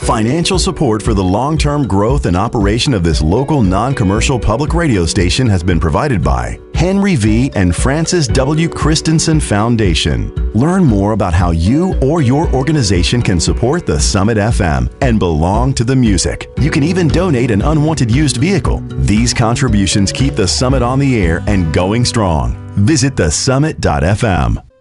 Financial support for the long-term growth and operation of this local non-commercial public radio station has been provided by Henry V. and Francis W. Christensen Foundation. Learn more about how you or your organization can support the Summit FM and belong to the music. You can even donate an unwanted used vehicle. These contributions keep the Summit on the air and going strong. Visit thesummit.fm.